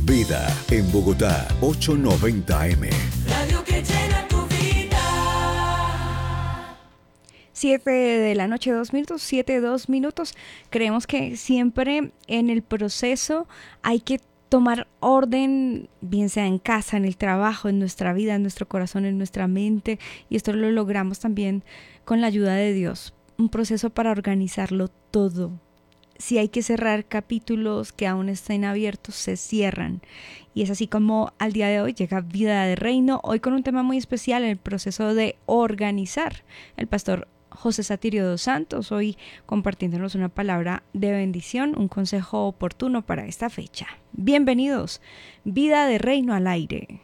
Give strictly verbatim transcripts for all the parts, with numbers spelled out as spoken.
Vida en Bogotá, ochocientos noventa A M. Radio que llena tu vida. Siete de la noche, dos minutos, siete, dos minutos. Creemos que siempre en el proceso hay que tomar orden, bien sea en casa, en el trabajo, en nuestra vida, en nuestro corazón, en nuestra mente. Y esto lo logramos también con la ayuda de Dios. Un proceso para organizarlo todo. Si hay que cerrar capítulos que aún estén abiertos, se cierran. Y es así como al día de hoy llega Vida de Reino, hoy con un tema muy especial, el proceso de organizar. El pastor José Satirio dos Santos, hoy compartiéndonos una palabra de bendición, un consejo oportuno para esta fecha. Bienvenidos, Vida de Reino al aire.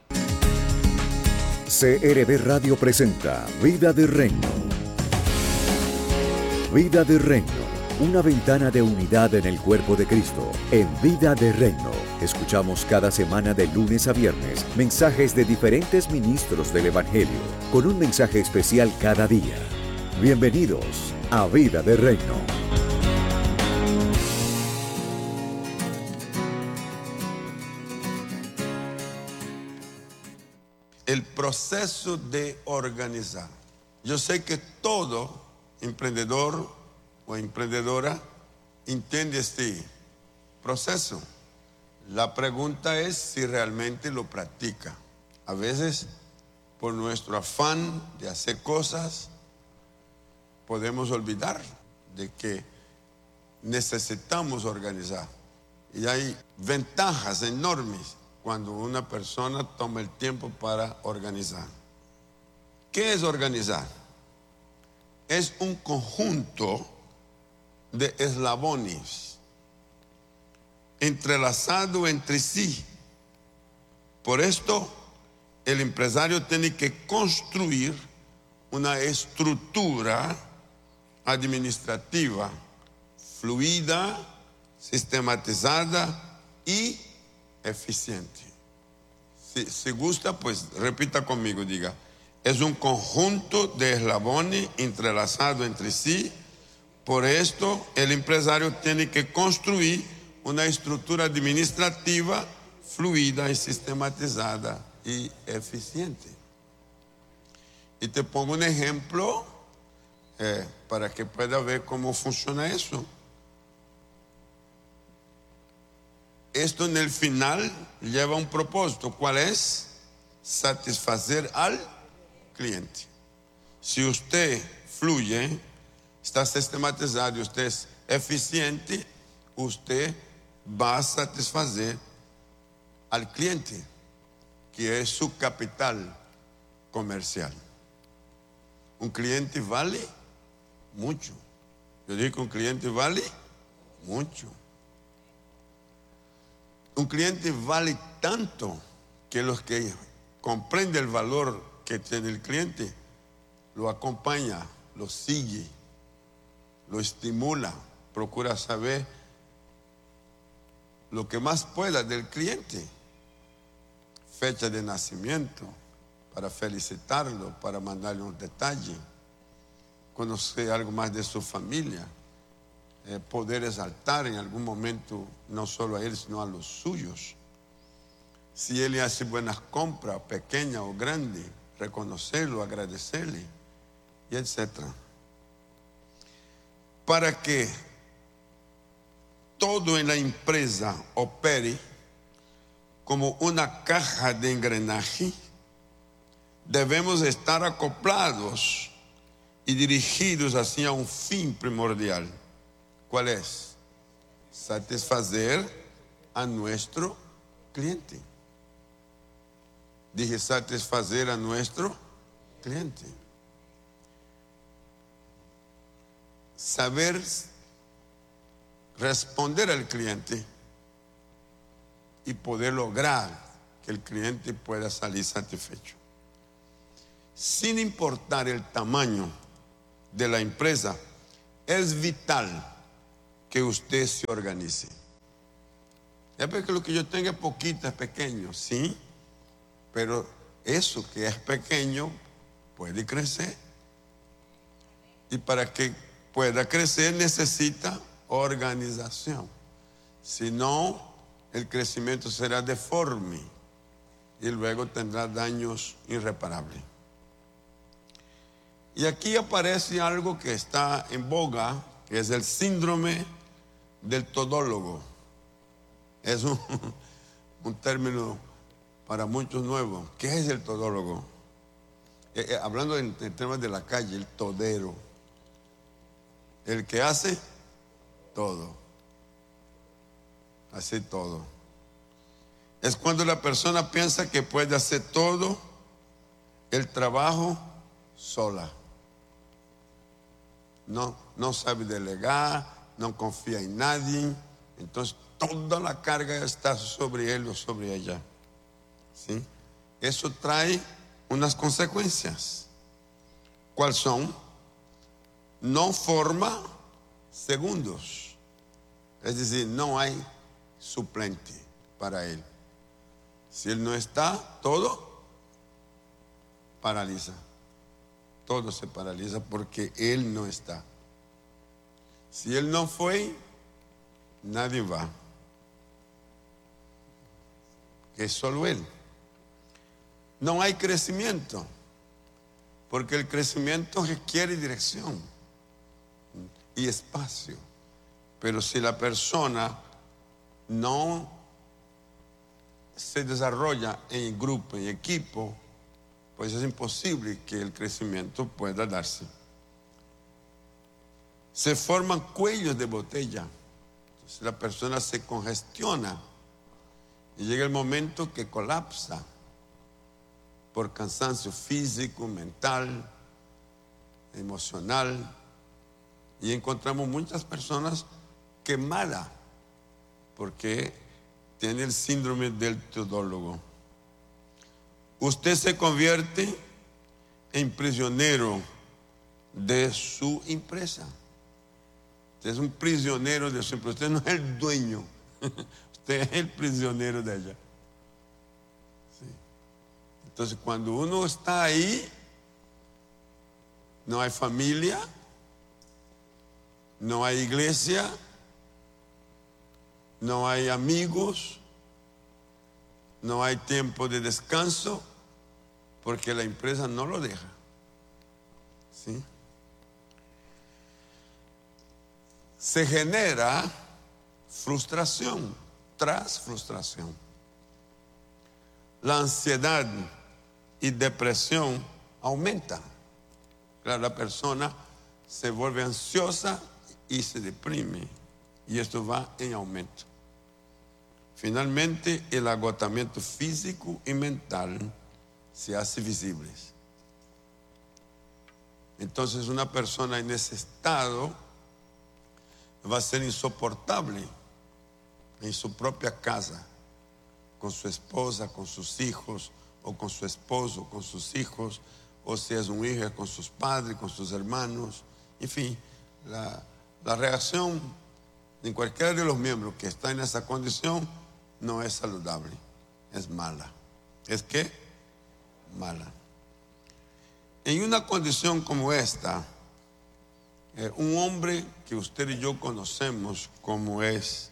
C R V Radio presenta Vida de Reino. Vida de Reino. Una ventana de unidad en el cuerpo de Cristo. En Vida de Reino, escuchamos cada semana de lunes a viernes mensajes de diferentes ministros del Evangelio, con un mensaje especial cada día. Bienvenidos a Vida de Reino. El proceso de organizar. Yo sé que todo emprendedor o emprendedora entiende este proceso. La pregunta es si realmente lo practica. A veces, por nuestro afán de hacer cosas, podemos olvidar de que necesitamos organizar. Y hay ventajas enormes cuando una persona toma el tiempo para organizar. ¿Qué es organizar? Es un conjunto de eslabones entrelazado entre sí. Por esto, el empresario tiene que construir una estructura administrativa fluida, sistematizada y eficiente. Si, si gusta, pues repita conmigo, diga: es un conjunto de eslabones entrelazados entre sí. Por esto, el empresario tiene que construir una estructura administrativa fluida y sistematizada y eficiente. Y te pongo un ejemplo eh, para que pueda ver cómo funciona eso. Esto en el final lleva un propósito. ¿Cuál es? Satisfacer al cliente. Si usted fluye, está sistematizado y usted es eficiente, usted va a satisfacer al cliente, que es su capital comercial. Un cliente vale mucho. Yo digo que un cliente vale mucho. Un cliente vale tanto que los que comprenden el valor que tiene el cliente lo acompaña, lo sigue, lo estimula, procura saber lo que más pueda del cliente, fecha de nacimiento, para felicitarlo, para mandarle un detalle, conocer algo más de su familia, eh, poder exaltar en algún momento no solo a él, sino a los suyos. Si él hace buenas compras, pequeñas o grandes, reconocerlo, agradecerle, y etcétera. Para que todo en la empresa opere como una caja de engranaje, debemos estar acoplados y dirigidos hacia un fin primordial. ¿Cuál es? Satisfazer a nuestro cliente. Dije satisfazer a nuestro cliente. Saber responder al cliente y poder lograr que el cliente pueda salir satisfecho. Sin importar el tamaño de la empresa, es vital que usted se organice. Ya porque lo que yo tenga es poquito, es pequeño, sí, pero eso que es pequeño puede crecer. Y para que pueda crecer necesita organización. Si no, el crecimiento será deforme y luego tendrá daños irreparables. Y aquí aparece algo que está en boga, que es el síndrome del todólogo. Es un, un término para muchos nuevo. ¿Qué es el todólogo? Eh, eh, hablando en, en temas de la calle, el todero. El que hace todo. Hace todo. Es cuando la persona piensa que puede hacer todo el trabajo sola. No, no sabe delegar, no confía en nadie. Entonces toda la carga está sobre él o sobre ella. ¿Sí? Eso trae unas consecuencias. ¿Cuáles son? No forma segundos. Es decir, no hay suplente para él. Si él no está, todo paraliza. Todo se paraliza porque él no está. Si él no fue, nadie va. Es solo él. No hay crecimiento, porque el crecimiento requiere dirección y espacio. Pero si la persona no se desarrolla en grupo, en equipo, pues es imposible que el crecimiento pueda darse. Se forman cuellos de botella. Entonces la persona se congestiona y llega el momento que colapsa por cansancio físico, mental, emocional. Y encontramos muchas personas quemadas porque tiene el síndrome del todólogo. Usted se convierte en prisionero de su empresa. Usted es un prisionero de su empresa. Usted no es el dueño. Usted es el prisionero de ella. Sí. Entonces, cuando uno está ahí, no hay familia, no hay iglesia, no hay amigos, no hay tiempo de descanso, porque la empresa no lo deja. ¿Sí? Se genera frustración tras frustración. La ansiedad y depresión aumentan. Claro, la persona se vuelve ansiosa y se deprime, y esto va en aumento. Finalmente, el agotamiento físico y mental se hace visible. Entonces, una persona en ese estado va a ser insoportable en su propia casa, con su esposa, con sus hijos, o con su esposo, con sus hijos, o si es un hijo, con sus padres, con sus hermanos. En fin, la, la reacción de cualquiera de los miembros que está en esa condición no es saludable, es mala. ¿Es qué? Mala. En una condición como esta, eh, un hombre que usted y yo conocemos como es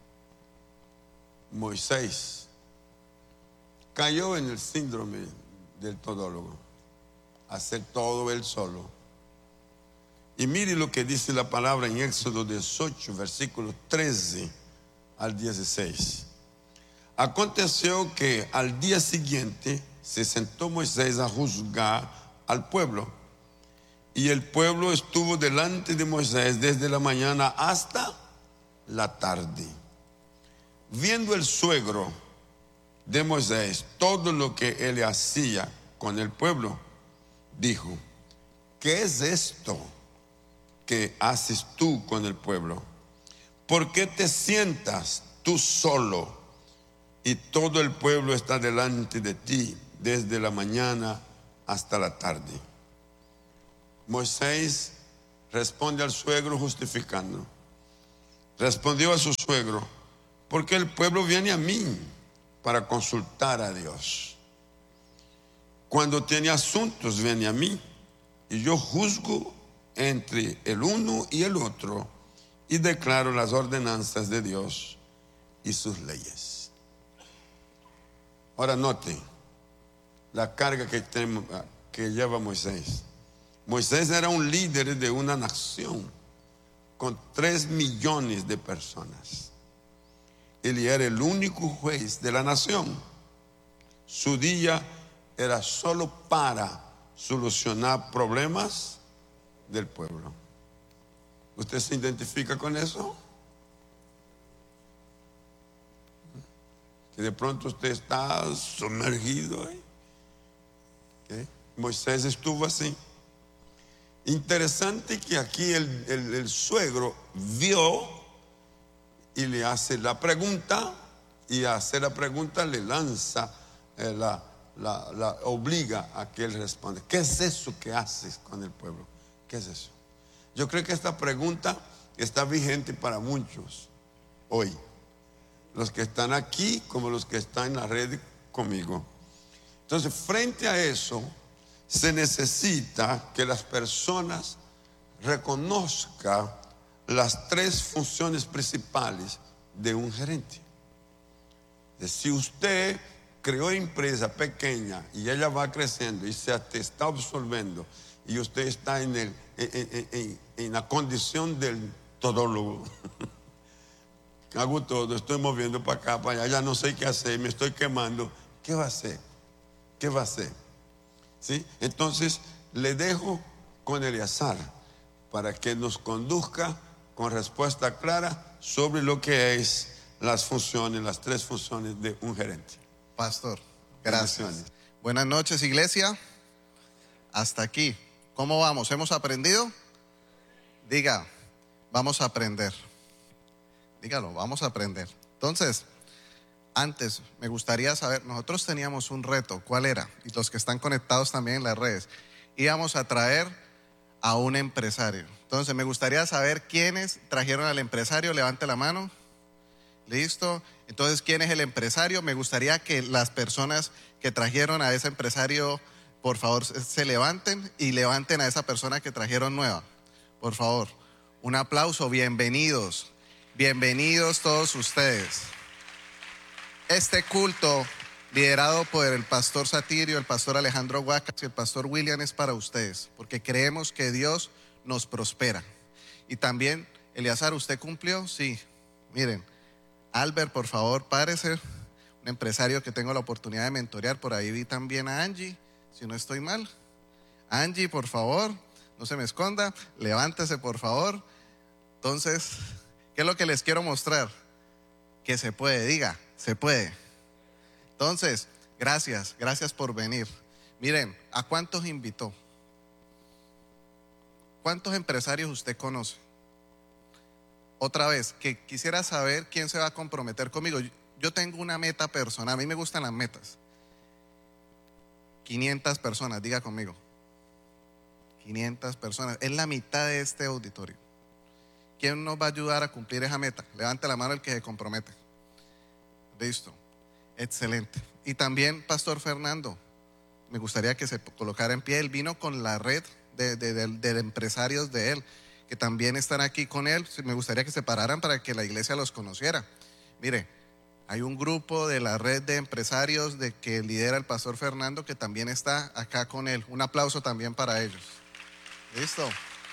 Moisés, cayó en el síndrome del todólogo, hacer todo él solo. Y mire lo que dice la palabra en Éxodo dieciocho, versículos trece al dieciséis. Aconteció que al día siguiente se sentó Moisés a juzgar al pueblo, y el pueblo estuvo delante de Moisés desde la mañana hasta la tarde. Viendo el suegro de Moisés todo lo que él hacía con el pueblo, dijo: ¿qué es esto que haces tú con el pueblo? ¿Por qué te sientas tú solo y todo el pueblo está delante de ti desde la mañana hasta la tarde? Moisés responde al suegro justificando. Respondió a su suegro: porque el pueblo viene a mí para consultar a Dios. Cuando tiene asuntos viene a mí, y yo juzgo entre el uno y el otro, y declaro las ordenanzas de Dios y sus leyes. Ahora noten la carga que, tenemos, que lleva Moisés. Moisés era un líder de una nación con tres millones de personas. Él era el único juez de la nación. Su día era solo para solucionar problemas del pueblo. ¿Usted se identifica con eso? Que de pronto usted está sumergido ahí. ¿Okay? Moisés estuvo así. Interesante que aquí el, el, el suegro vio y le hace la pregunta, y a hacer la pregunta le lanza, eh, la, la, la obliga a que él responda. ¿Qué es eso que haces con el pueblo? ¿Qué es eso? Yo creo que esta pregunta está vigente para muchos hoy. Los que están aquí como los que están en la red conmigo. Entonces, frente a eso, se necesita que las personas reconozcan las tres funciones principales de un gerente. Si usted creó empresa pequeña y ella va creciendo y se te está absorbiendo y usted está en, el, en, en, en la condición del todólogo, hago todo, estoy moviendo para acá, para allá, ya no sé qué hacer, me estoy quemando, ¿qué va a hacer? ¿Qué va a hacer? ¿Sí? Entonces le dejo con Eleazar para que nos conduzca con respuesta clara sobre lo que es las funciones, las tres funciones de un gerente. Pastor, gracias. Buenas noches, iglesia. Hasta aquí. ¿Cómo vamos? ¿Hemos aprendido? Diga, vamos a aprender. Dígalo, vamos a aprender. Entonces, antes me gustaría saber, nosotros teníamos un reto, ¿cuál era? Y los que están conectados también en las redes, íbamos a traer a un empresario. Entonces me gustaría saber quiénes trajeron al empresario, levante la mano. Listo. Entonces, ¿quién es el empresario? Me gustaría que las personas que trajeron a ese empresario, por favor, se levanten y levanten a esa persona que trajeron nueva. Por favor, un aplauso, bienvenidos, bienvenidos todos ustedes. Este culto, liderado por el pastor Satirio, el pastor Alejandro Huacas y el pastor William, es para ustedes, porque creemos que Dios nos prospera. Y también, Eleazar, ¿usted cumplió? Sí. Miren, Albert, por favor, párese, un empresario que tengo la oportunidad de mentorear. Por ahí vi también a Angie, si no estoy mal. Angie, por favor, no se me esconda, levántese, por favor. Entonces, ¿qué es lo que les quiero mostrar? Que se puede, diga, se puede. Entonces, gracias, gracias por venir. Miren, ¿a cuántos invitó? ¿Cuántos empresarios usted conoce? Otra vez, que quisiera saber quién se va a comprometer conmigo. Yo tengo una meta personal, a mí me gustan las metas. quinientas personas, diga conmigo. quinientas personas, es la mitad de este auditorio. ¿Quién nos va a ayudar a cumplir esa meta? Levante la mano el que se compromete. Listo, excelente. Y también, Pastor Fernando, me gustaría que se colocara en pie. Él vino con la red de, de, de, de empresarios de él, que también están aquí con él. Me gustaría que se pararan para que la iglesia los conociera. Mire, hay un grupo de la red de empresarios de que lidera el pastor Fernando, que también está acá con él. Un aplauso también para ellos. Listo.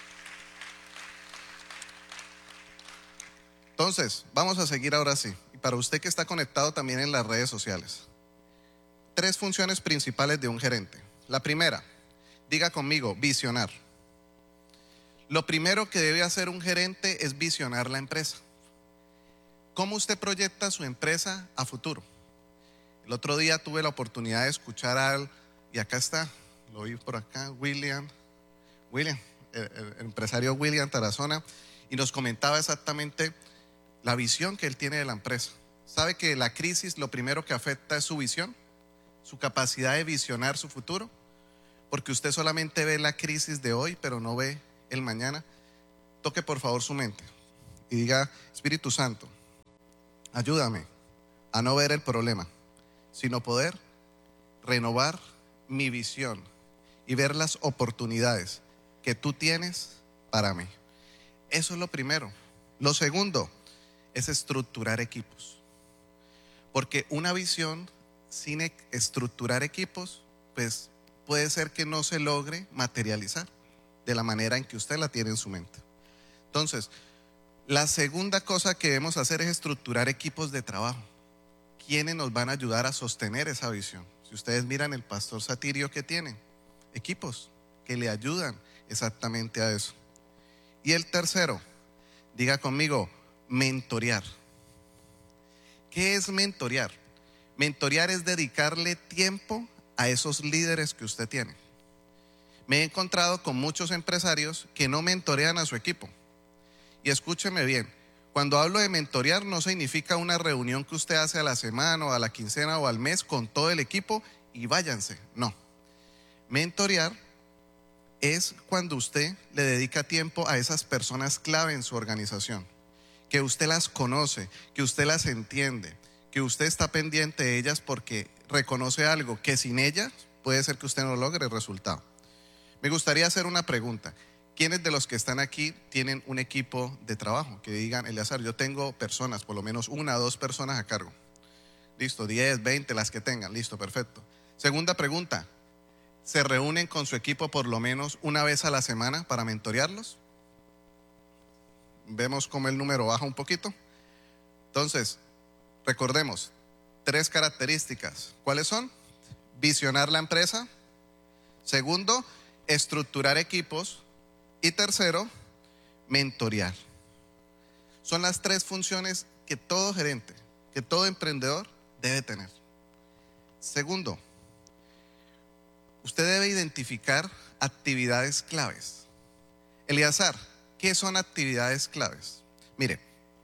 Entonces, vamos a seguir ahora sí. Y para usted que está conectado también en las redes sociales, tres funciones principales de un gerente. La primera, diga conmigo, visionar. Lo primero que debe hacer un gerente es visionar la empresa. ¿Cómo usted proyecta su empresa a futuro? El otro día tuve la oportunidad de escuchar al, y acá está, lo vi por acá, William, William, el, el empresario William Tarazona, y nos comentaba exactamente la visión que él tiene de la empresa. ¿Sabe que la crisis lo primero que afecta es su visión? Su capacidad de visionar su futuro. Porque usted solamente ve la crisis de hoy, pero no ve el mañana. Toque por favor su mente y diga, Espíritu Santo, ayúdame a no ver el problema, sino poder renovar mi visión y ver las oportunidades que tú tienes para mí. Eso es lo primero. Lo segundo es estructurar equipos, porque una visión sin e- estructurar equipos, pues puede ser que no se logre materializar de la manera en que usted la tiene en su mente. Entonces, la segunda cosa que debemos hacer es estructurar equipos de trabajo. ¿Quiénes nos van a ayudar a sostener esa visión? Si ustedes miran el pastor Satirio que tiene, equipos que le ayudan exactamente a eso. Y el tercero, diga conmigo, mentorear. ¿Qué es mentorear? Mentorear es dedicarle tiempo a esos líderes que usted tiene. Me he encontrado con muchos empresarios que no mentorean a su equipo. Y escúcheme bien, cuando hablo de mentorear no significa una reunión que usted hace a la semana o a la quincena o al mes con todo el equipo y váyanse. No. Mentorear es cuando usted le dedica tiempo a esas personas clave en su organización, que usted las conoce, que usted las entiende, que usted está pendiente de ellas porque reconoce algo, que sin ellas puede ser que usted no logre el resultado. Me gustaría hacer una pregunta. ¿Quiénes de los que están aquí tienen un equipo de trabajo? Que digan, Eleazar, yo tengo personas, por lo menos una o dos personas a cargo. Listo, diez, veinte, las que tengan. Listo, perfecto. Segunda pregunta. ¿Se reúnen con su equipo por lo menos una vez a la semana para mentorearlos? Vemos cómo el número baja un poquito. Entonces, recordemos, tres características. ¿Cuáles son? Visionar la empresa. Segundo, estructurar equipos. Y tercero, mentorear. Son las tres funciones que todo gerente, que todo emprendedor debe tener. Segundo, usted debe identificar actividades claves. Eleazar, ¿qué son actividades claves? Mire,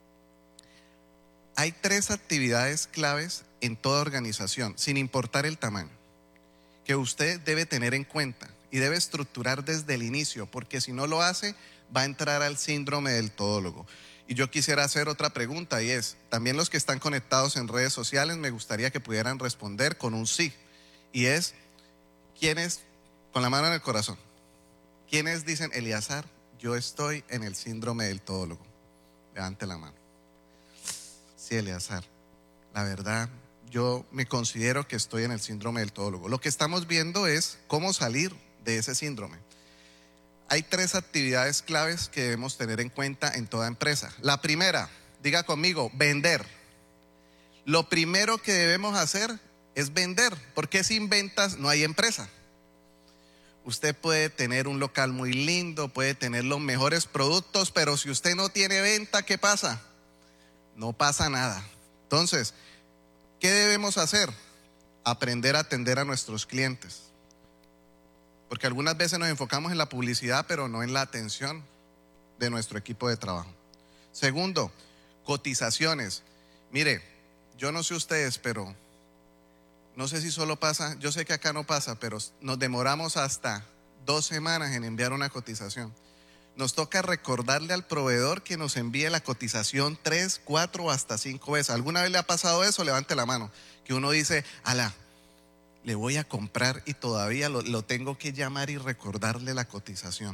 hay tres actividades claves en toda organización, sin importar el tamaño, que usted debe tener en cuenta y debe estructurar desde el inicio, porque si no lo hace, va a entrar al síndrome del todólogo. Y yo quisiera hacer otra pregunta y es, también los que están conectados en redes sociales, me gustaría que pudieran responder con un sí. Y es, ¿quiénes, con la mano en el corazón, quiénes dicen, Eleazar, yo estoy en el síndrome del todólogo? Levante la mano. Sí, Eleazar, la verdad, yo me considero que estoy en el síndrome del todólogo. Lo que estamos viendo es cómo salir de ese síndrome. Hay tres actividades claves que debemos tener en cuenta en toda empresa. La primera, diga conmigo, vender. Lo primero que debemos hacer es vender, porque sin ventas no hay empresa. Usted puede tener un local muy lindo, puede tener los mejores productos, pero si usted no tiene venta, ¿qué pasa? No pasa nada. Entonces, ¿qué debemos hacer? Aprender a atender a nuestros clientes. Porque algunas veces nos enfocamos en la publicidad, pero no en la atención de nuestro equipo de trabajo. Segundo, cotizaciones. Mire, yo no sé ustedes, pero no sé si solo pasa, yo sé que acá no pasa, pero nos demoramos hasta dos semanas en enviar una cotización. Nos toca recordarle al proveedor que nos envíe la cotización tres, cuatro o hasta cinco veces. ¿Alguna vez le ha pasado eso? Levante la mano. Que uno dice, ala, le voy a comprar y todavía lo, lo tengo que llamar y recordarle la cotización.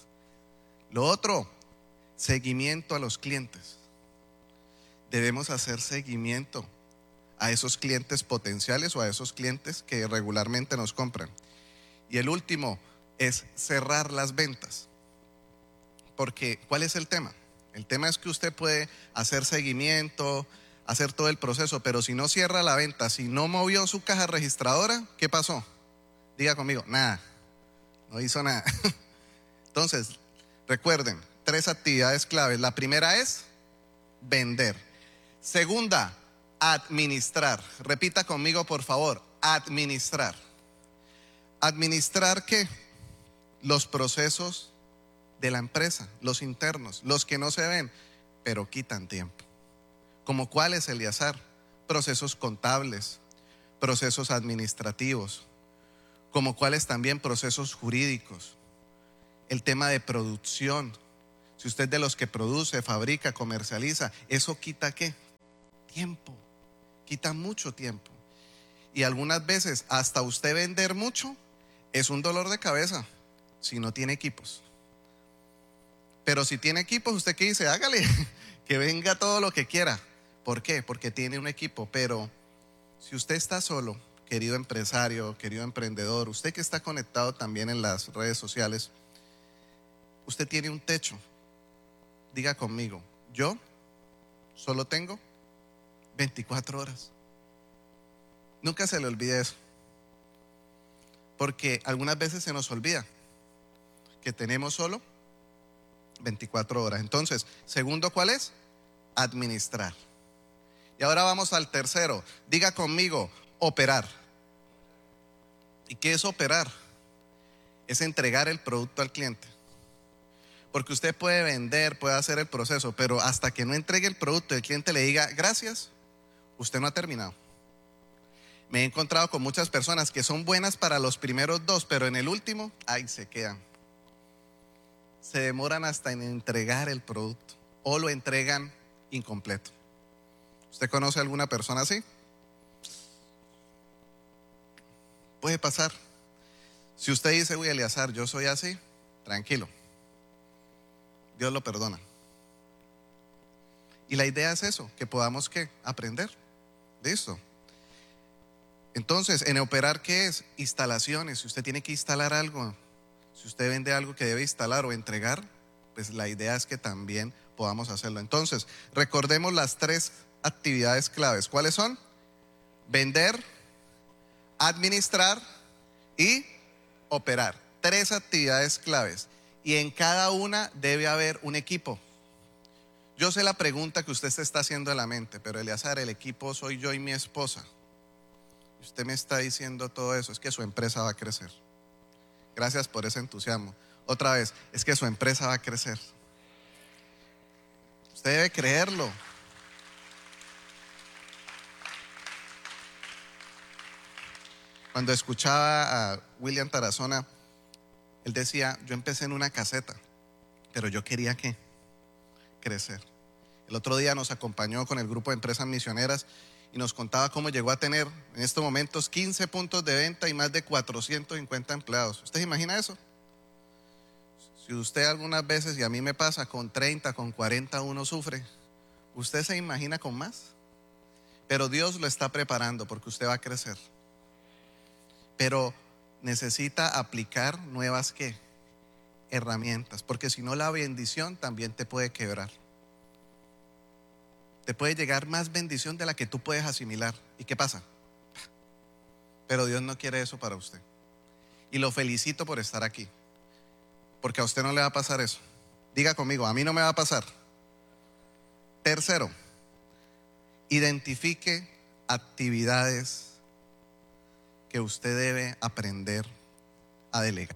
Lo otro, seguimiento a los clientes. Debemos hacer seguimiento a esos clientes potenciales o a esos clientes que regularmente nos compran. Y el último es cerrar las ventas. Porque, ¿cuál es el tema? El tema es que usted puede hacer seguimiento, hacer todo el proceso, pero si no cierra la venta, si no movió su caja registradora, ¿qué pasó? Diga conmigo, nada, no hizo nada. Entonces, recuerden, tres actividades claves. La primera es vender. Segunda, administrar. Repita conmigo, por favor, administrar. ¿Administrar qué? Los procesos de la empresa, los internos, los que no se ven, pero quitan tiempo. ¿Como cuáles, Eleazar? Procesos contables, procesos administrativos, como cuáles también procesos jurídicos, el tema de producción. Si usted es de los que produce, fabrica, comercializa, ¿eso quita qué? Tiempo, quita mucho tiempo. Y algunas veces hasta usted vender mucho es un dolor de cabeza si no tiene equipos. Pero si tiene equipos, ¿usted qué dice? Hágale, que venga todo lo que quiera. ¿Por qué? Porque tiene un equipo, pero Si usted está solo, querido empresario, querido emprendedor, usted que está conectado también en las redes sociales, usted tiene un techo. Diga conmigo, yo solo tengo veinticuatro horas. Nunca se le olvide eso, porque algunas veces se nos olvida que tenemos solo veinticuatro horas. Entonces, segundo, ¿cuál es? Administrar. Y ahora vamos al tercero. Diga conmigo, operar. ¿Y qué es operar? Es entregar el producto al cliente. Porque usted puede vender, puede hacer el proceso, pero hasta que no entregue el producto y el cliente le diga gracias, usted no ha terminado. Me he encontrado con muchas personas que son buenas para los primeros dos, pero en el último, ahí se quedan. Se demoran hasta en entregar el producto o lo entregan incompleto. ¿Usted conoce a alguna persona así? Puede pasar. Si usted dice, uy, Eleazar, yo soy así, tranquilo. Dios lo perdona. Y la idea es eso, que podamos ¿qué? Aprender. ¿Listo? Entonces, en operar, ¿qué es? Instalaciones. Si usted tiene que instalar algo, si usted vende algo que debe instalar o entregar, pues la idea es que también podamos hacerlo. Entonces, recordemos las tres actividades claves. ¿Cuáles son? Vender, administrar y operar. Tres actividades claves. Y en cada una debe haber un equipo. Yo sé la pregunta que usted se está haciendo en la mente, pero Eleazar, el equipo soy yo y mi esposa. Usted me está diciendo todo eso, es que su empresa va a crecer. Gracias por ese entusiasmo. Otra vez, es que su empresa va a crecer. Usted debe creerlo. Cuando escuchaba a William Tarazona, él decía, yo empecé en una caseta, pero yo quería ¿qué? Crecer. El otro día nos acompañó con el grupo de empresas misioneras y nos contaba cómo llegó a tener en estos momentos quince puntos de venta y más de cuatrocientos cincuenta empleados. ¿Usted se imagina eso? Si usted algunas veces, y a mí me pasa, con treinta, con cuarenta uno sufre, ¿usted se imagina con más? Pero Dios lo está preparando porque usted va a crecer. Pero necesita aplicar nuevas ¿qué? Herramientas, porque si no la bendición también te puede quebrar. Te puede llegar más bendición de la que tú puedes asimilar. ¿Y qué pasa? Pero Dios no quiere eso para usted. Y lo felicito por estar aquí, porque a usted no le va a pasar eso. Diga conmigo, a mí no me va a pasar. Tercero, identifique actividades que usted debe aprender a delegar.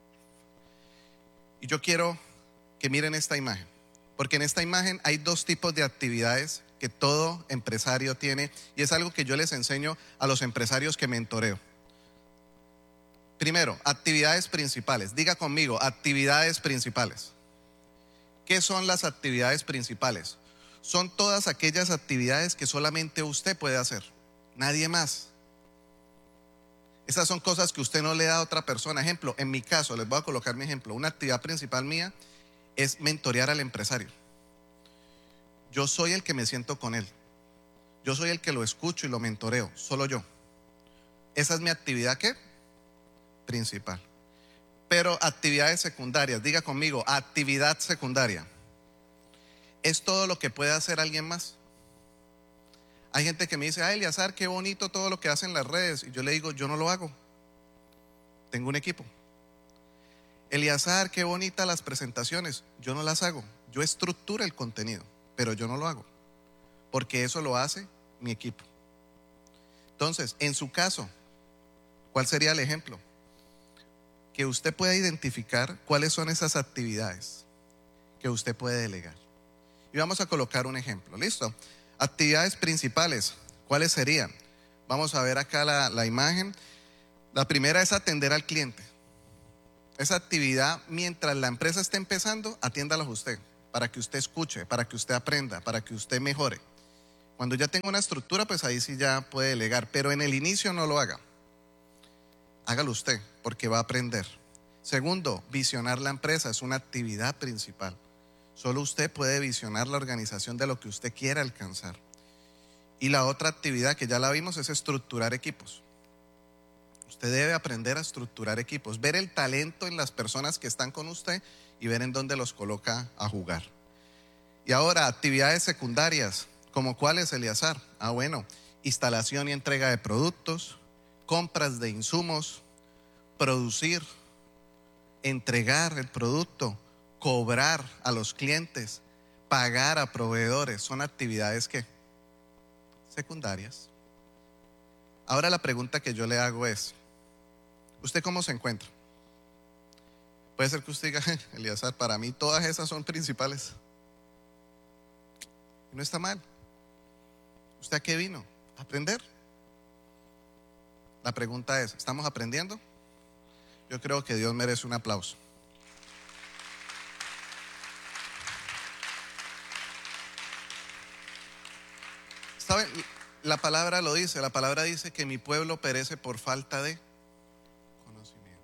Y yo quiero que miren esta imagen, porque en esta imagen hay dos tipos de actividades que todo empresario tiene, y es algo que yo les enseño a los empresarios que mentoreo. Primero, actividades principales. Diga conmigo, actividades principales. ¿Qué son las actividades principales? Son todas aquellas actividades que solamente usted puede hacer, nadie más. Esas son cosas que usted no le da a otra persona. Ejemplo, en mi caso, les voy a colocar mi ejemplo. Una actividad principal mía es mentorear al empresario. Yo soy el que me siento con él. Yo soy el que lo escucho y lo mentoreo, solo yo. Esa es mi actividad, ¿qué? Principal. Pero actividades secundarias, diga conmigo, actividad secundaria. Es todo lo que puede hacer alguien más. Hay gente que me dice, ay, Eleazar, qué bonito todo lo que hacen las redes. Y yo le digo, yo no lo hago. Tengo un equipo. Eleazar, qué bonitas las presentaciones. Yo no las hago. Yo estructuro el contenido, pero yo no lo hago, porque eso lo hace mi equipo. Entonces, en su caso, ¿cuál sería el ejemplo? Que usted pueda identificar cuáles son esas actividades que usted puede delegar. Y vamos a colocar un ejemplo, ¿listo? Actividades principales, ¿cuáles serían? Vamos a ver acá la, la imagen. La primera es atender al cliente. Esa actividad, mientras la empresa esté empezando, atiéndala usted, para que usted escuche, para que usted aprenda, para que usted mejore. Cuando ya tenga una estructura, pues ahí sí ya puede delegar, pero en el inicio no lo haga. Hágalo usted, porque va a aprender. Segundo, visionar la empresa es una actividad principal. Solo usted puede visionar la organización de lo que usted quiera alcanzar. Y la otra actividad que ya la vimos es estructurar equipos. Usted debe aprender a estructurar equipos, ver el talento en las personas que están con usted y ver en dónde los coloca a jugar. Y ahora, actividades secundarias, ¿como cuáles, Eleazar? Ah, bueno, instalación y entrega de productos, compras de insumos, producir, entregar el producto, cobrar a los clientes, pagar a proveedores. Son actividades que secundarias. Ahora la pregunta que yo le hago es, ¿usted cómo se encuentra? Puede ser que usted diga, Eleazar, para mí todas esas son principales. Y no está mal. ¿Usted a qué vino? ¿A aprender? La pregunta es, ¿estamos aprendiendo? Yo creo que Dios merece un aplauso. ¿Saben? La palabra lo dice, la palabra dice que mi pueblo perece por falta de conocimiento.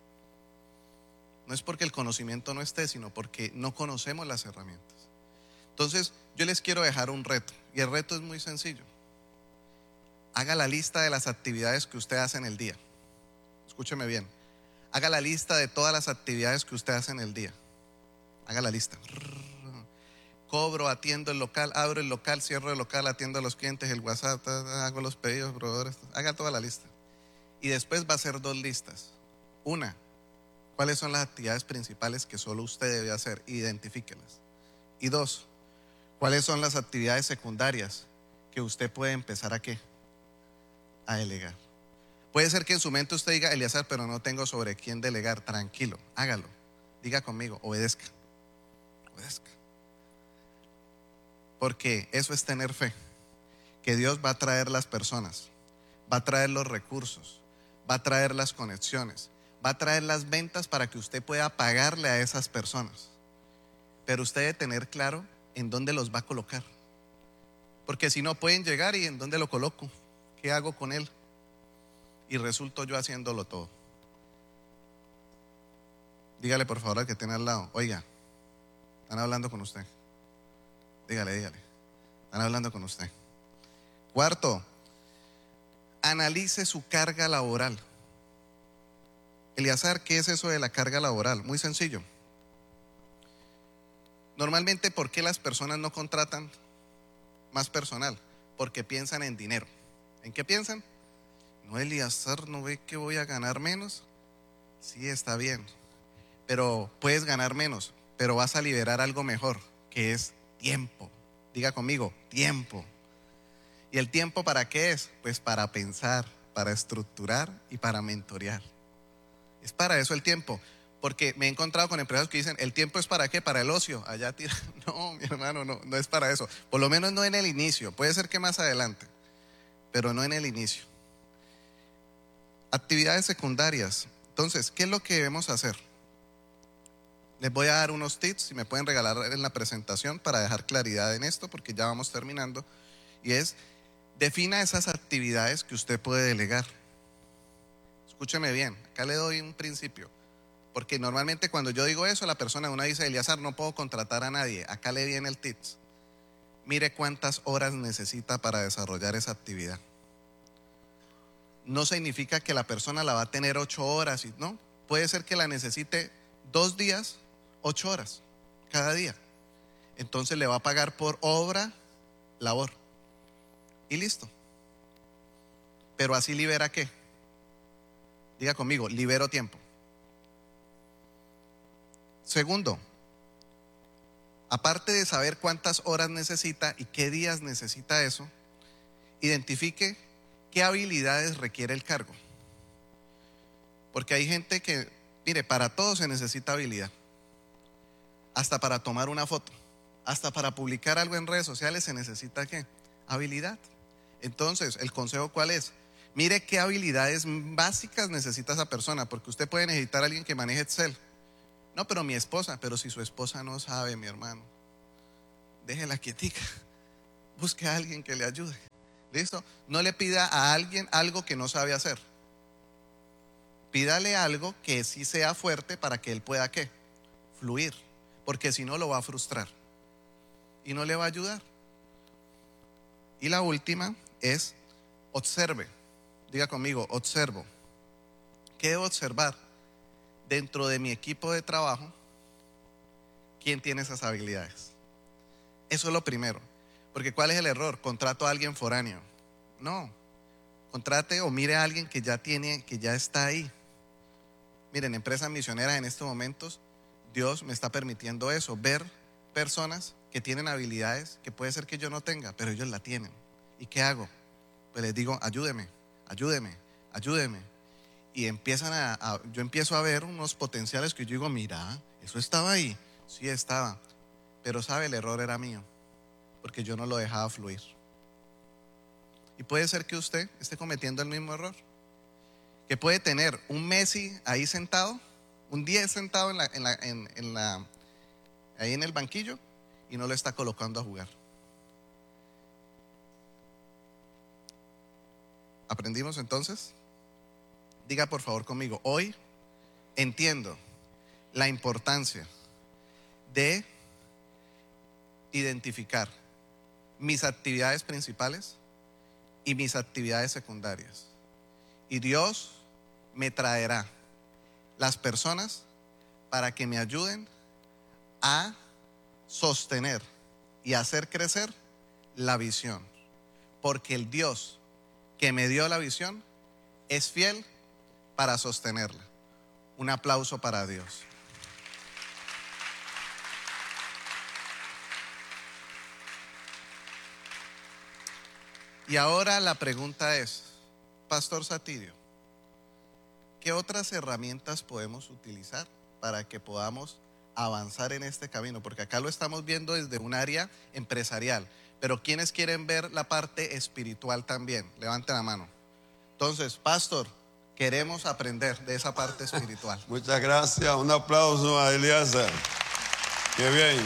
No es porque el conocimiento no esté, sino porque no conocemos las herramientas. Entonces, yo les quiero dejar un reto, y el reto es muy sencillo. Haga la lista de las actividades que usted hace en el día. Escúcheme bien. Haga la lista de todas las actividades que usted hace en el día. Haga la lista. Cobro, atiendo el local, abro el local, cierro el local, atiendo a los clientes, el WhatsApp, hago los pedidos, proveedores. Haga toda la lista. Y después va a hacer dos listas. Una, ¿cuáles son las actividades principales que solo usted debe hacer? Identifíquelas. Y dos, ¿cuáles son las actividades secundarias que usted puede empezar a qué? A delegar. Puede ser que en su mente usted diga, Eleazar, pero no tengo sobre quién delegar. Tranquilo, hágalo. Diga conmigo, obedezca. Obedezca. Porque eso es tener fe. Que Dios va a traer las personas, va a traer los recursos, va a traer las conexiones, va a traer las ventas para que usted pueda pagarle a esas personas. Pero usted debe tener claro en dónde los va a colocar. Porque si no, pueden llegar y en dónde lo coloco, ¿qué hago con él? Y resulto yo haciéndolo todo. Dígale por favor al que tiene al lado, oiga, están hablando con usted. Dígale, dígale, están hablando con usted. Cuarto, analice su carga laboral. Eleazar, ¿qué es eso de la carga laboral? Muy sencillo. Normalmente, ¿por qué las personas no contratan más personal? Porque piensan en dinero. ¿En qué piensan? No, Eleazar, ¿no ve que voy a ganar menos? Sí, está bien, pero puedes ganar menos, pero vas a liberar algo mejor, que es tiempo. Diga conmigo, tiempo. ¿Y el tiempo para qué es? Pues para pensar, para estructurar y para mentorear. Es para eso el tiempo. Porque me he encontrado con empresarios que dicen, ¿el tiempo es para qué? Para el ocio. Allá tira. No, mi hermano, no, no es para eso. Por lo menos no en el inicio. Puede ser que más adelante, pero no en el inicio. Actividades secundarias. Entonces, ¿qué es lo que debemos hacer? Les voy a dar unos tips, si me pueden regalar en la presentación para dejar claridad en esto, porque ya vamos terminando. Y es, defina esas actividades que usted puede delegar. Escúcheme bien, acá le doy un principio. Porque normalmente cuando yo digo eso, la persona una dice, Eleazar, no puedo contratar a nadie. Acá le viene el tips. Mire cuántas horas necesita para desarrollar esa actividad. No significa que la persona la va a tener ocho horas, ¿no? Puede ser que la necesite dos días, ocho horas, cada día. Entonces le va a pagar por obra, labor. Y listo. Pero así libera ¿qué? Diga conmigo, libero tiempo. Segundo, aparte de saber cuántas horas necesita y qué días necesita eso, identifique qué habilidades requiere el cargo. Porque hay gente que, mire, para todo se necesita habilidad. Hasta para tomar una foto, hasta para publicar algo en redes sociales se necesita ¿qué? Habilidad. Entonces, ¿el consejo cuál es? Mire qué habilidades básicas necesita esa persona, porque usted puede necesitar a alguien que maneje Excel. No, pero mi esposa, pero si su esposa no sabe, mi hermano, déjela quietica, busque a alguien que le ayude. ¿Listo? No le pida a alguien algo que no sabe hacer. Pídale algo que sí sea fuerte para que él pueda ¿qué? Fluir, porque si no lo va a frustrar y no le va a ayudar. Y la última es observe. Diga conmigo, observo. ¿Qué debo observar? Dentro de mi equipo de trabajo, ¿quién tiene esas habilidades? Eso es lo primero. Porque ¿cuál es el error? Contrato a alguien foráneo. No. Contrate o mire a alguien que ya tiene, que ya está ahí. Miren, empresas misioneras en estos momentos, Dios me está permitiendo eso, ver personas que tienen habilidades que puede ser que yo no tenga, pero ellos la tienen. ¿Y qué hago? Pues les digo, ayúdeme, ayúdeme, ayúdeme. Y empiezan a, a, yo empiezo a ver unos potenciales que yo digo, mira, eso estaba ahí. Sí estaba, pero sabe, el error era mío, porque yo no lo dejaba fluir. Y puede ser que usted esté cometiendo el mismo error, que puede tener un Messi ahí sentado, un diez sentado en la, en la, en, en la, ahí en el banquillo, y no lo está colocando a jugar. ¿Aprendimos entonces? Diga por favor conmigo, hoy entiendo la importancia de identificar mis actividades principales y mis actividades secundarias. Y Dios me traerá las personas para que me ayuden a sostener y hacer crecer la visión. Porque el Dios que me dio la visión es fiel para sostenerla. Un aplauso para Dios. Y ahora la pregunta es, Pastor Satirio, ¿qué otras herramientas podemos utilizar para que podamos avanzar en este camino? Porque acá lo estamos viendo desde un área empresarial, pero ¿quiénes quieren ver la parte espiritual también? Levanten la mano. Entonces, Pastor, queremos aprender de esa parte espiritual. Muchas gracias. Un aplauso a Eliezer. Qué bien.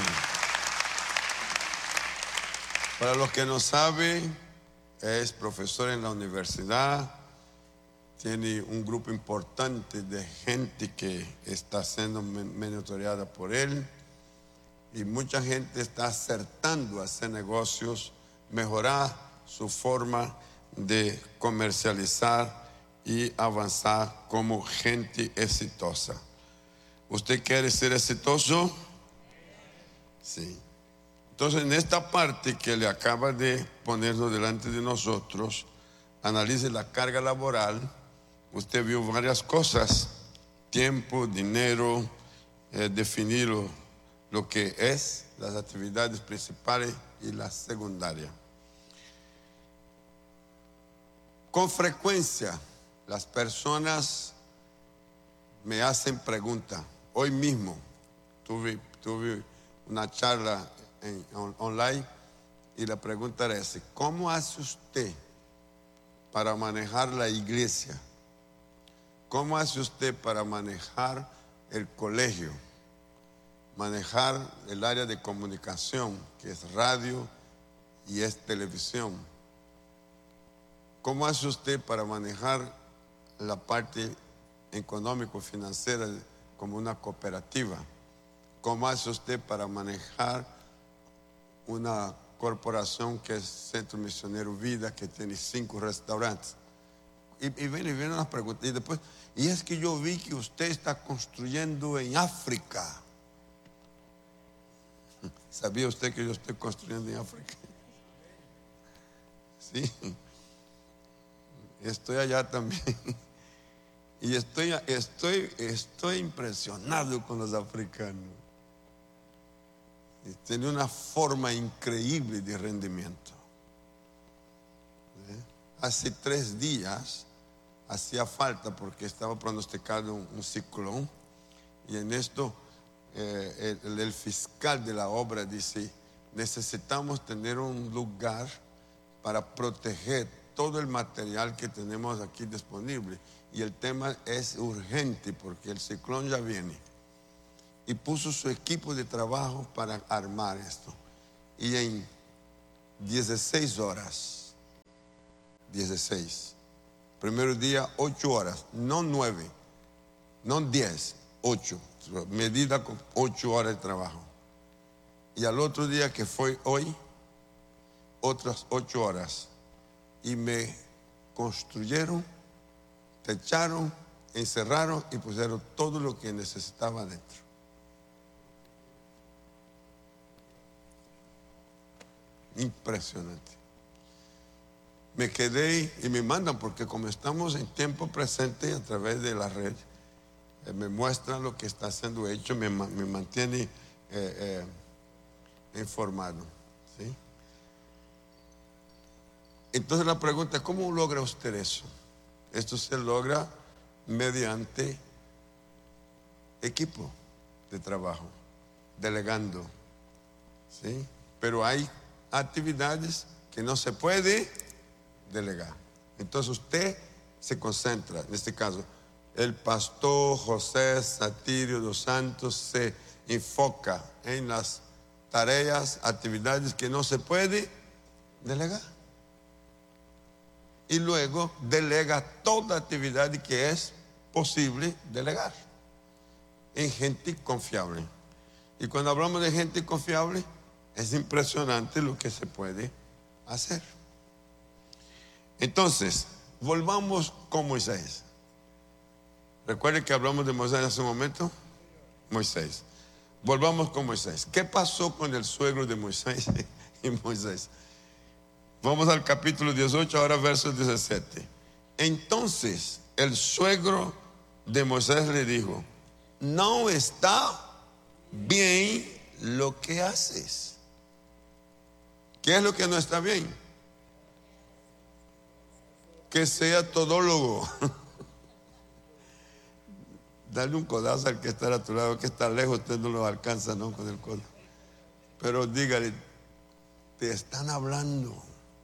Para los que no saben, es profesor en la universidad. Tiene un grupo importante de gente que está siendo monitoreada por él. Y mucha gente está acertando a hacer negocios, mejorar su forma de comercializar y avanzar como gente exitosa. ¿Usted quiere ser exitoso? Sí. Entonces, en esta parte que le acaba de ponernos delante de nosotros, analice la carga laboral. Usted vio varias cosas: tiempo, dinero, eh, definir lo, lo que es, las actividades principales y las secundarias. Con frecuencia, las personas me hacen preguntas. Hoy mismo tuve, tuve una charla en, on, online y la pregunta era esa: ¿cómo hace usted para manejar la iglesia? ¿Cómo hace usted para manejar el colegio? Manejar el área de comunicación, que es radio y es televisión. ¿Cómo hace usted para manejar la parte económico-financiera como una cooperativa? ¿Cómo hace usted para manejar una corporación que es Centro Misionero Vida, que tiene cinco restaurantes? Y, y viene y viene unas preguntas. Y después, y es que yo vi que usted está construyendo en África. ¿Sabía usted que yo estoy construyendo en África? Sí. Estoy allá también. Y estoy, estoy, estoy impresionado con los africanos. Tienen una forma increíble de rendimiento. ¿Eh? Hace tres días hacía falta, porque estaba pronosticado un, un ciclón, y en esto eh, el, el fiscal de la obra dice: necesitamos tener un lugar para proteger todo el material que tenemos aquí disponible, y el tema es urgente porque el ciclón ya viene. Y puso su equipo de trabajo para armar esto, y en dieciséis horas, dieciséis, primer día ocho horas, no nueve, no diez, ocho, medida con ocho horas de trabajo. Y al otro día, que fue hoy, otras ocho horas y me construyeron, techaron, encerraron y pusieron todo lo que necesitaba dentro. Impresionante. Me quedé y me mandan, porque como estamos en tiempo presente a través de la red, eh, me muestran lo que está siendo hecho, me, me mantiene eh, eh, informado, ¿sí? Entonces la pregunta es, ¿cómo logra usted eso? Esto se logra mediante equipo de trabajo, delegando, ¿sí? Pero hay actividades que no se puede delegar. Entonces usted se concentra, en este caso, el pastor José Satirio dos Santos se enfoca en las tareas, actividades que no se puede delegar. Y luego delega toda actividad que es posible delegar en gente confiable. Y cuando hablamos de gente confiable, es impresionante lo que se puede hacer. Entonces, volvamos con Moisés. Recuerden que hablamos de Moisés hace un momento. Moisés. Volvamos con Moisés. ¿Qué pasó con el suegro de Moisés y Moisés? Vamos al capítulo dieciocho, ahora verso diecisiete. Entonces el suegro de Moisés le dijo: no está bien lo que haces. ¿Qué es lo que no está bien? Que sea todólogo. Dale un codazo al que está a tu lado, que está lejos, usted no lo alcanza, ¿no? Con el codo. Pero dígale, te están hablando.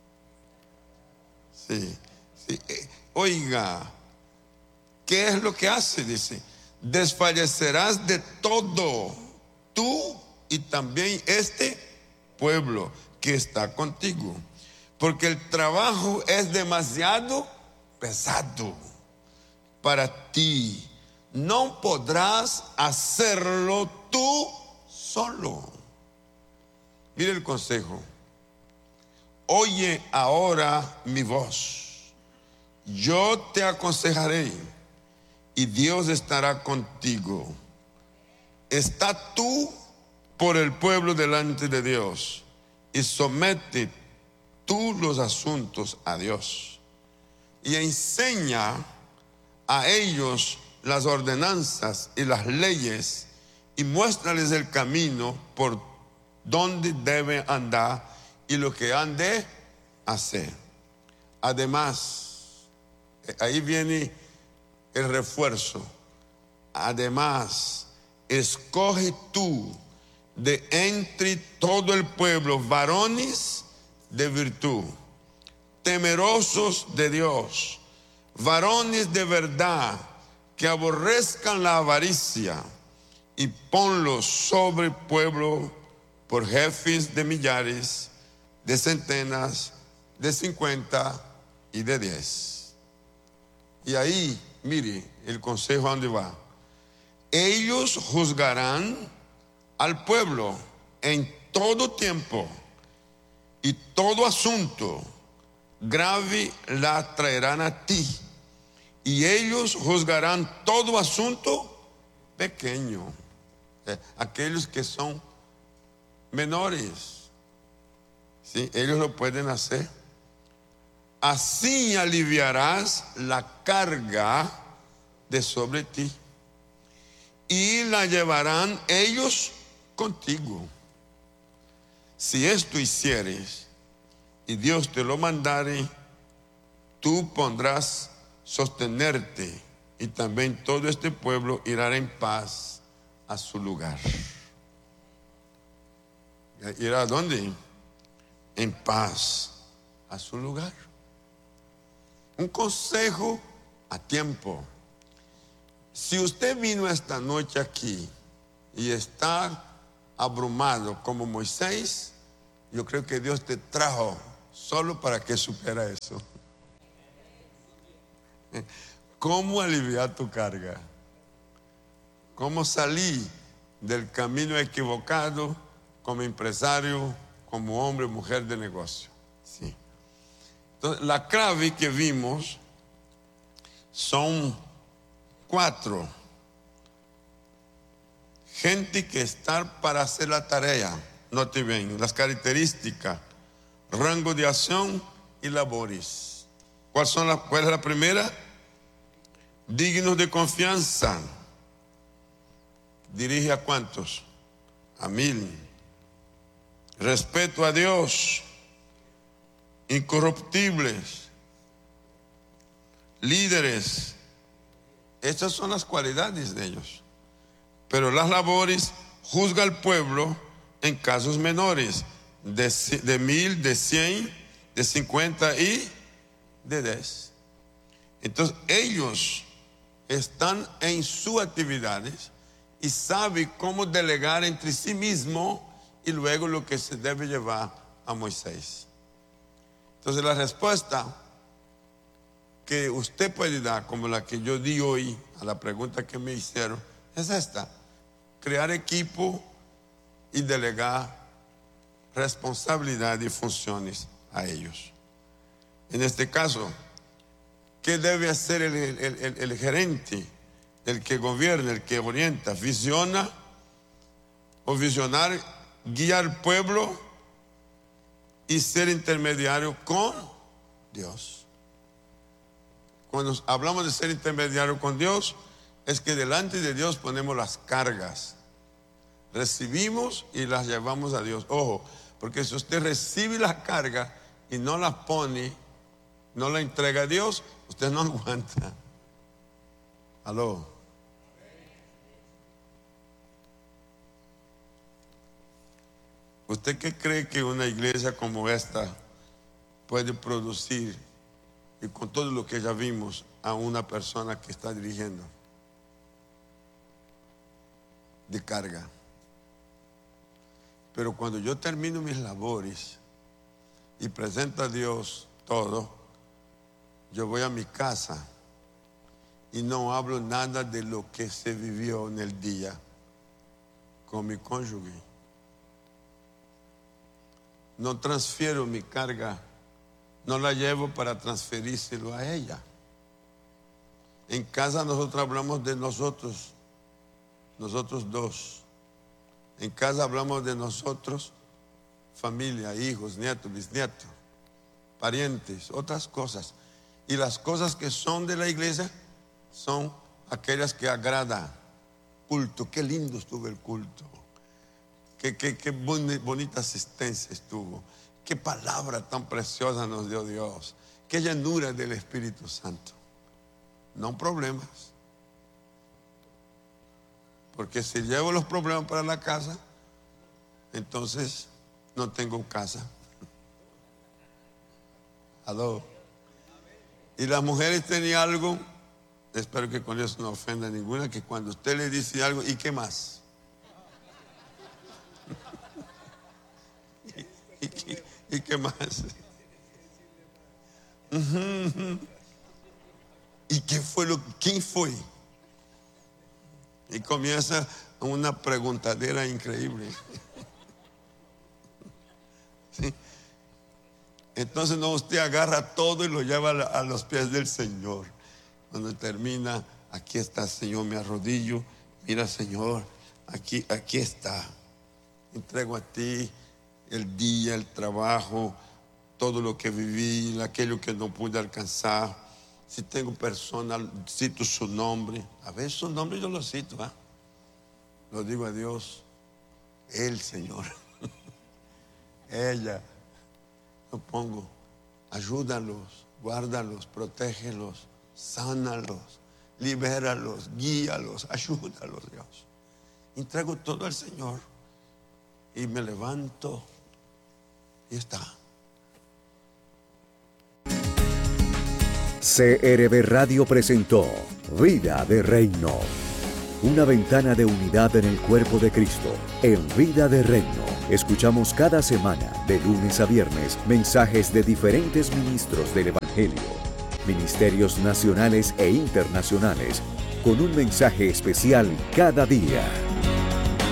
Sí, sí. Eh, oiga, ¿qué es lo que hace? Dice, desfallecerás de todo, tú y también este pueblo que está contigo, porque el trabajo es demasiado pesado para ti. No podrás hacerlo tú solo. Mire el consejo. Oye ahora mi voz. Yo te aconsejaré y Dios estará contigo. Está tú por el pueblo delante de Dios y somete tú los asuntos a Dios y enseña a ellos las ordenanzas y las leyes y muéstrales el camino por donde deben andar y lo que han de hacer. Además, ahí viene el refuerzo. Además, escoge tú de entre todo el pueblo varones de virtud, temerosos de Dios, varones de verdad, que aborrezcan la avaricia, y ponlos sobre el pueblo por jefes de millares, de centenas, de cincuenta y de diez. Y ahí, mire, el consejo a dónde va. Ellos juzgarán al pueblo en todo tiempo y todo asunto grave la traerán a ti. Y ellos juzgarán todo asunto pequeño. Eh, aquellos que son menores, ¿sí? Ellos lo pueden hacer. Así aliviarás la carga de sobre ti y la llevarán ellos contigo. Si esto hicieres y Dios te lo mandare, tú pondrás sostenerte y también todo este pueblo irá en paz a su lugar. ¿Irá a dónde? En paz a su lugar. Un consejo a tiempo. Si usted vino esta noche aquí y está abrumado como Moisés, yo creo que Dios te trajo solo para que supiera eso. ¿Cómo aliviar tu carga? ¿Cómo salir del camino equivocado como empresario, como hombre o mujer de negocio? Sí. Entonces, la clave que vimos son cuatro. Gente que está para hacer la tarea. Note bien, las características, rango de acción y labores. ¿Cuál, son las, ¿Cuál es la primera? Dignos de confianza. ¿Dirige a cuántos? A mil. Respeto a Dios. Incorruptibles. Líderes. Estas son las cualidades de ellos. Pero las labores, juzga al pueblo en casos menores, de, de mil, de cien, de cincuenta y de diez. Entonces ellos están en sus actividades y saben cómo delegar entre sí mismos y luego lo que se debe llevar a Moisés. Entonces la respuesta que usted puede dar, como la que yo di hoy a la pregunta que me hicieron, es esta: crear equipo y delegar responsabilidad y funciones a ellos. En este caso, ¿qué debe hacer el, el, el, el gerente, el que gobierna, el que orienta? Visiona o visionar, guiar al pueblo y ser intermediario con Dios. Cuando hablamos de ser intermediario con Dios, es que delante de Dios ponemos las cargas, recibimos y las llevamos a Dios. Ojo, porque si usted recibe las cargas y no las pone, no la entrega a Dios, usted no aguanta. Aló. ¿Usted qué cree que una iglesia como esta puede producir, y con todo lo que ya vimos, a una persona que está dirigiendo? De carga. Pero cuando yo termino mis labores y presento a Dios todo, yo voy a mi casa y no hablo nada de lo que se vivió en el día con mi cónyuge. No transfiero mi carga, no la llevo para transferírselo a ella. En casa nosotros hablamos de nosotros, nosotros dos. En casa hablamos de nosotros, familia, hijos, nietos, bisnietos, parientes, otras cosas. Y las cosas que son de la iglesia son aquellas que agradan. Culto, qué lindo estuvo el culto. Qué, qué, qué bonita asistencia estuvo. Qué palabra tan preciosa nos dio Dios. Qué llenura del Espíritu Santo. No problemas. Porque si llevo los problemas para la casa, entonces no tengo casa. Aló. Y las mujeres tenían algo, espero que con eso no ofenda a ninguna, que cuando usted le dice algo, ¿y qué más? ¿Y, y, qué, ¿Y qué más? Uh-huh. ¿Y qué fue lo, quién fue? Y comienza una preguntadera increíble. ¿Sí? Entonces no, usted agarra todo y lo lleva a los pies del Señor. Cuando termina, aquí está, Señor, me arrodillo. Mira, Señor, aquí, aquí está. Entrego a ti el día, el trabajo, todo lo que viví, aquello que no pude alcanzar. Si tengo personas, cito su nombre. A veces su nombre yo lo cito, ¿eh? Lo digo a Dios. El Señor. Ella. Lo pongo. Ayúdalos, guárdalos, protégelos, sánalos, libéralos, guíalos, ayúdalos, Dios. Entrego todo al Señor y me levanto y está. C R V Radio presentó Vida de Reino, una ventana de unidad en el cuerpo de Cristo. En Vida de Reino, escuchamos cada semana, de lunes a viernes, mensajes de diferentes ministros del Evangelio, ministerios nacionales e internacionales, con un mensaje especial cada día.